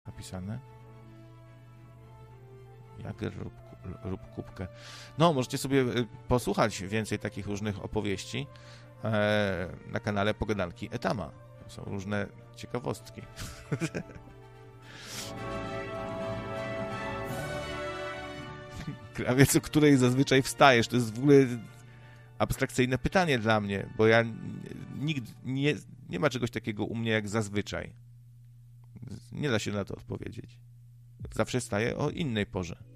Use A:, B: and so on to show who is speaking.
A: napisane. Jager rób kubkę. No, możecie sobie posłuchać więcej takich różnych opowieści na kanale Pogadanki Etama. Są różne ciekawostki. Krawiec, o której zazwyczaj wstajesz, to jest w ogóle abstrakcyjne pytanie dla mnie, bo ja nigdy nie ma czegoś takiego u mnie jak zazwyczaj. Nie da się na to odpowiedzieć. Zawsze wstaję o innej porze.